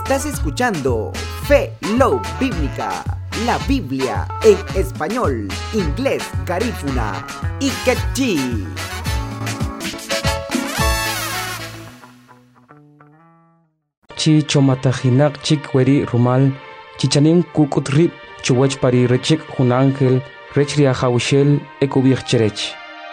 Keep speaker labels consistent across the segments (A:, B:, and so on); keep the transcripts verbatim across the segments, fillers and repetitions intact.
A: Estás escuchando Fe Love Bíblica, la Biblia en español, inglés, garífuna y quechí.
B: Chi chomatajinak chik weri rumal, chichanim kukutrip, chuwech pari rechik hun ángel, rechria haushel ekubich cherech.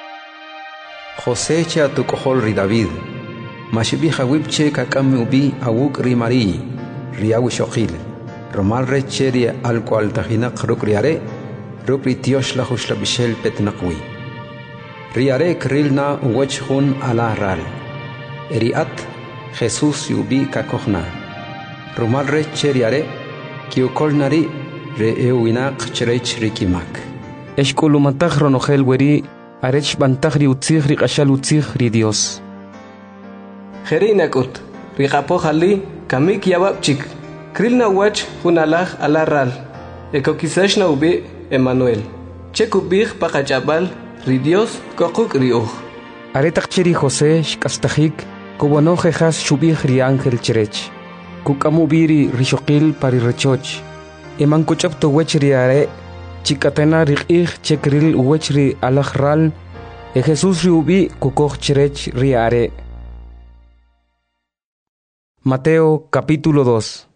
C: José cha tu kohol ri David, mashibi hawipche kakame ubi awuk ri Mari, riawi shokhil, rumal recheria al cual tajinak rukriare, rukri tiosh la hushla bishel petnakwi. Riare krilna uwech hun ala ral, eriat Jesús yubi kakohna. Rumal re cheriare, kiukolnari re euinak cherech rikimak.
B: Eshkulumatach ronohel weri, arech bantach riutzich rikashal utzich ri Dios.
D: Jerinakut, rikapohali, kamik yabapchik, krilna wach hunalach alaral, ekokisashna ubi Emmanuel. Chekubich pakachabal, ri Dios kokuk riuch.
B: Aretach cheri José shkastachik, Kubano jejas shubih ri ángel cherech. Kukamubiri rishokil pari rechoch. Eman kuchap to wech riare. Chikatena rikih chekril wech ri alajral. E Jesús riubi kukoch cherech riare. Mateo capítulo dos.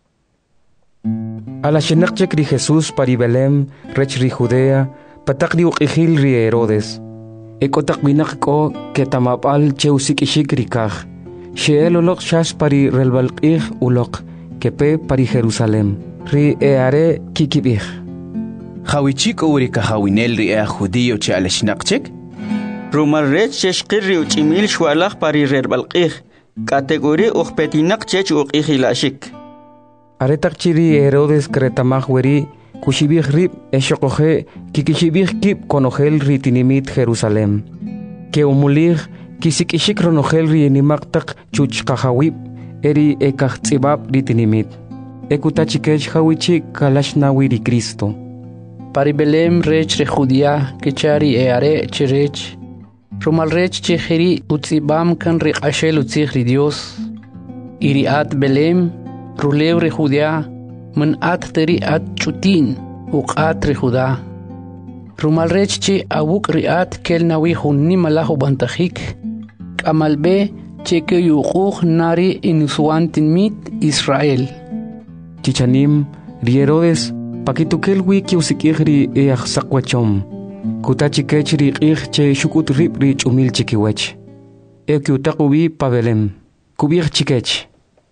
B: A la shenakchek ri Jesús pari Belém, rech ri Judea, patak ri uqihil ri Herodes. Ekotak binak ko ketamapal cheusik ishik rikaj. Sheel ulok shas pari relbalqih ulok, kepe pari Jerusalem. Ri eare kikibih.
E: Hawichik urika hawinel ri ea judío che aleshnaqchek?
F: Rumal rech cheshqir ri uchimil shwalach pari relbalqih, kategori uqpetinak chech uqihilashik.
B: Aretak chiri Herodes kretamaj weri, kushibih rib eshokoje, kikishibih kip konogel ri tinimit Jerusalem. Ke umulih, Kisik ishik ronogel ri enimaktak chuch kahawib, eri ekah tzibab ri tinimit. Ekutachikech hawichik kalashnawi ri Cristo.
G: Pari Belém rech re Judea, kechari eare cherech. Rumal rech chejeri utzibam kan re ashel utzich ri Dios. Iri at Belém, rulew re Judea, man at teri at chutin, uqat re Judá. Rumal rech che awuk riat kel nawi hunni malahu bantahik. Amalbe cheke yuquj nari inusuantin mit Israel.
B: Chichanim, ri Herodes, pakitukel wiki usikihri each sakwachom. Kutachikech ri ich che shukut rib ri chumil chikiwech. Ekiutakubi pabelem. Kubich chikech.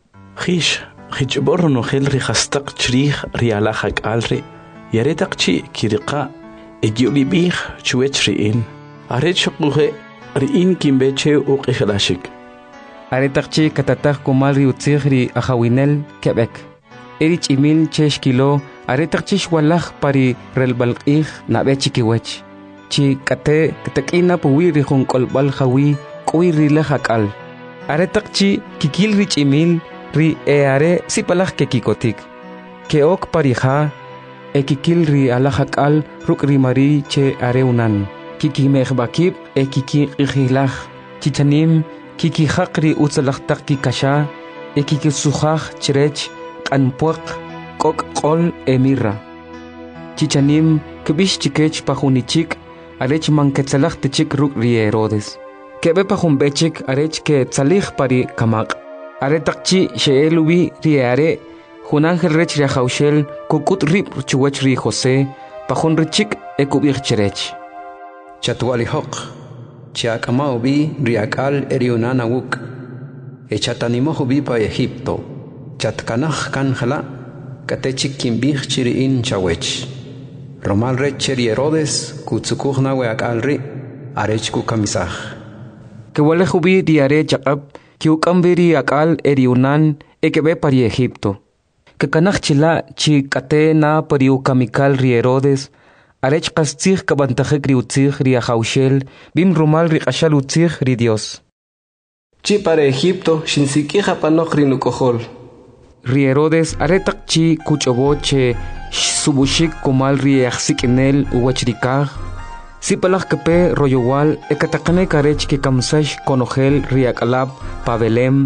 H: Chish, chichbor no hel ri hastak chrih ri alahak alri. Yaretak chi kirika. Egiulibih chuech riin. Aret shukuhe riin kimbeche uqihilashik.
B: Aretakchi katatach kumal ri utzich ri ahawinel Quebec. Erich imil chesh kilo aretakchi shwalach pari relbalqih nabechi kiwech. Chi kate katakina puwi ri junkolbal hawi kuwi ri lahakal. Aretakchi kikil rich imil ri eare sipalach kekikotik. Keok pariha ekikil ri alahakal ruk ri Mari che areunan. Kiki mehbakib e kiki ikhilach. Chichanim kiki hakri utzalachtak kikasha e kiki suhach cherech kanpuak kok kol emirra. Chichanim kibish chikech pahunichik arech manketsalach tichik ruk ri Herodes. Kebe pahumbechik arech ke tsalich pari kamak. Aretakchi sheelubi ri are Jun ángel rech ri haushel kukut rib chuwech ri José pahun richik ekubich cherech.
C: Chatualihok, chiakama ubi riakal eriunan awuk. Echatanimo ubi pa Egipto. Chatkanach kanjala, katechik kimbich chiriin chawech. Romal rech cheri Herodes, kutsukuchna weakal ri, arech kukamisach.
B: Kewalech ubi diare chakab, kiukambiri akal eriunan ekebe pari Egipto. Kakanach chila chi kate na pari ukamikal ri Herodes, arech kastzich kabantajek ri utzich ri ahaushel, bim rumal ri kashal utzich ri Dios.
D: Chi para Egipto, shinsikija panok ri nukohol.
B: Ri Herodes aretak chi kuchoboche subushik kumal ri achsikinel uwachrikaj, sipalach kepe royowal ekatakane karech ke kamsash konogel ri akalab pa Belém